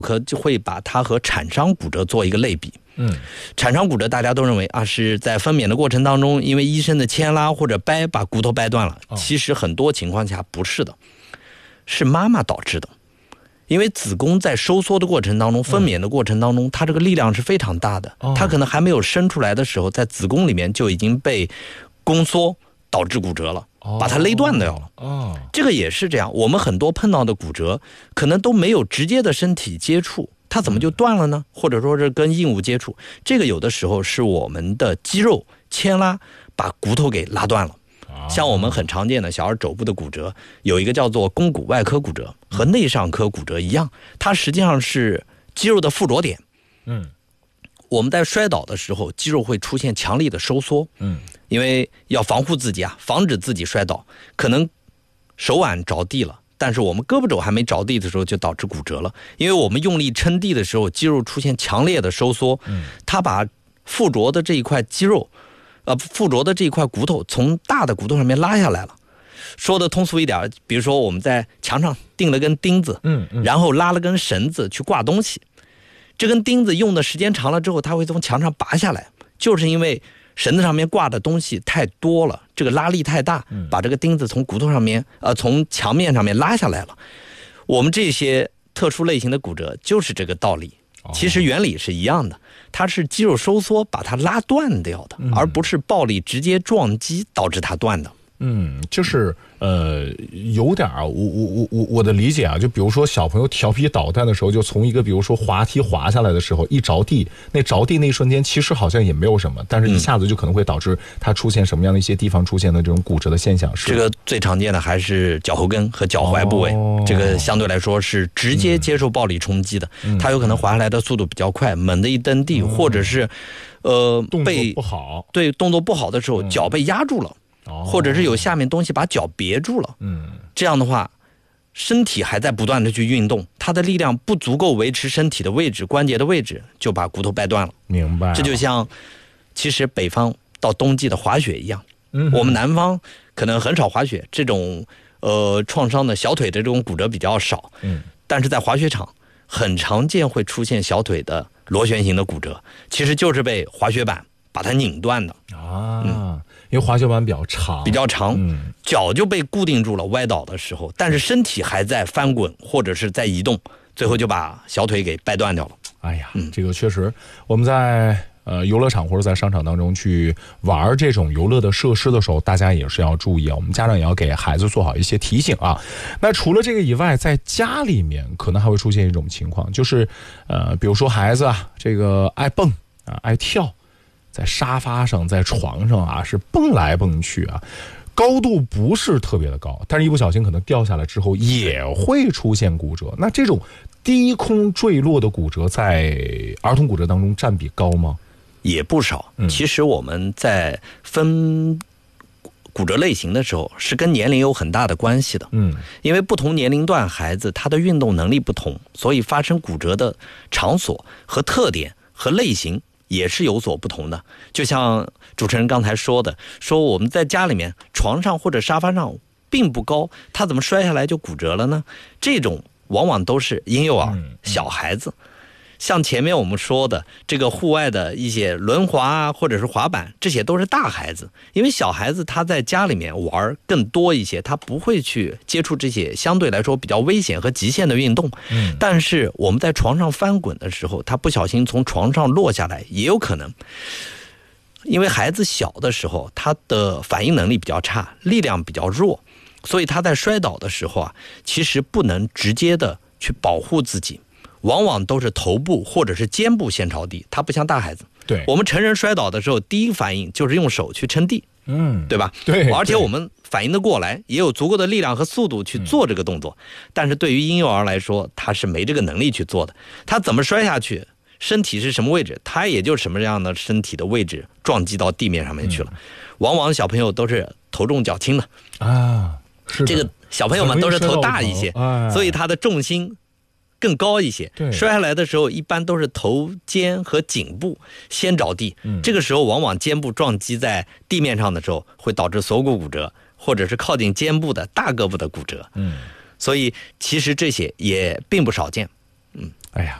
科就会把它和铲伤骨折做一个类比。铲伤骨折大家都认为是在分娩的过程当中，因为医生的牵拉或者掰把骨头掰断了。其实很多情况下不是的，是妈妈导致的。因为子宫在收缩的过程当中，分娩的过程当中，它这个力量是非常大的，它可能还没有生出来的时候，在子宫里面就已经被宫缩导致骨折了，把它勒断掉了。这个也是这样，我们很多碰到的骨折可能都没有直接的身体接触，它怎么就断了呢？或者说是跟硬物接触，这个有的时候是我们的肌肉牵拉把骨头给拉断了。像我们很常见的小儿肘部的骨折，有一个叫做肱骨外科骨折，和内上髁骨折一样，它实际上是肌肉的附着点。我们在摔倒的时候，肌肉会出现强力的收缩。因为要防护自己防止自己摔倒，可能手腕着地了，但是我们胳膊肘还没着地的时候就导致骨折了。因为我们用力撑地的时候，肌肉出现强烈的收缩，它把附着的这一块肌肉附着的这一块骨头从大的骨头上面拉下来了。说的通俗一点，比如说我们在墙上钉了根钉子，然后拉了根绳子去挂东西，这根钉子用的时间长了之后，它会从墙上拔下来，就是因为绳子上面挂的东西太多了，这个拉力太大，把这个钉子从骨头上面从墙面上面拉下来了。我们这些特殊类型的骨折就是这个道理，其实原理是一样的，它是肌肉收缩把它拉断掉的，而不是暴力直接撞击导致它断的。 就是有点我的理解就比如说小朋友调皮捣蛋的时候，就从一个比如说滑梯滑下来的时候，一着地，那着地那一瞬间其实好像也没有什么，但是一下子就可能会导致它出现什么样的一些地方出现的这种骨折的现象。 这个最常见的还是脚后跟和脚踝部位，这个相对来说是直接接受暴力冲击的，它有可能滑下来的速度比较快，猛地一蹬地，或者是动作不好， 对，动作不好的时候脚被压住了，或者是有下面东西把脚别住了，这样的话身体还在不断的去运动，它的力量不足够维持身体的位置，关节的位置，就把骨头掰断了。 明白。 这就像其实北方到冬季的滑雪一样，我们南方可能很少滑雪，这种创伤的小腿的这种骨折比较少，但是在滑雪场很常见会出现小腿的螺旋形的骨折，其实就是被滑雪板把它拧断的因为滑雪板比较长， 脚就被固定住了，歪倒的时候，但是身体还在翻滚或者是在移动，最后就把小腿给掰断掉了。 哎呀，这个确实，我们在游乐场或者在商场当中去玩这种游乐的设施的时候，大家也是要注意我们家长也要给孩子做好一些提醒那除了这个以外，在家里面可能还会出现一种情况，就是比如说孩子这个爱蹦爱跳，在沙发上在床上是蹦来蹦去高度不是特别的高，但是一不小心可能掉下来之后也会出现骨折。那这种低空坠落的骨折在儿童骨折当中占比高吗？ 也不少。其实我们在分骨折类型的时候是跟年龄有很大的关系的。因为不同年龄段孩子他的运动能力不同，所以发生骨折的场所和特点和类型也是有所不同的。就像主持人刚才说的，说我们在家里面床上或者沙发上并不高，他怎么摔下来就骨折了呢？这种往往都是婴幼儿小孩子。像前面我们说的这个户外的一些轮滑或者是滑板，这些都是大孩子，因为小孩子他在家里面玩更多一些，他不会去接触这些相对来说比较危险和极限的运动。但是我们在床上翻滚的时候，他不小心从床上落下来也有可能，因为孩子小的时候他的反应能力比较差，力量比较弱，所以他在摔倒的时候其实不能直接的去保护自己，往往都是头部或者是肩部先着地，它不像大孩子。 对， 我们成人摔倒的时候，第一反应就是用手去撑地，对吧？ 对， 而且我们反应得过来，也有足够的力量和速度去做这个动作。但是对于婴幼儿来说，他是没这个能力去做的。他怎么摔下去，身体是什么位置，他也就什么样的身体的位置撞击到地面上面去了。往往小朋友都是头重脚轻的是的， 这个小朋友们都是头大一些，所以他的重心更高一些，摔下来的时候一般都是头肩和颈部先着地，这个时候往往肩部撞击在地面上的时候会导致锁骨骨折，或者是靠近肩部的大胳膊的骨折。所以其实这些也并不少见。 哎呀，